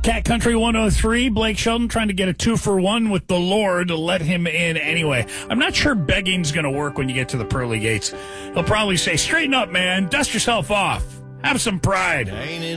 Cat Country 103, Blake Shelton trying to get a 2-for-1 with the Lord to let him in anyway. I'm not sure begging's going to work when you get to the pearly gates. He'll probably say, straighten up, man. Dust yourself off. Have some pride.